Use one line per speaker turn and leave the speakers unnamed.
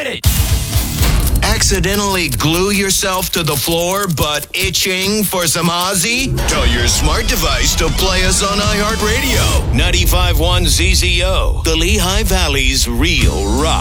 it.
Accidentally glue yourself to the floor but itching for some Ozzy? Tell your smart device to play us on iHeartRadio. 95.1 ZZO, the Lehigh Valley's real rock.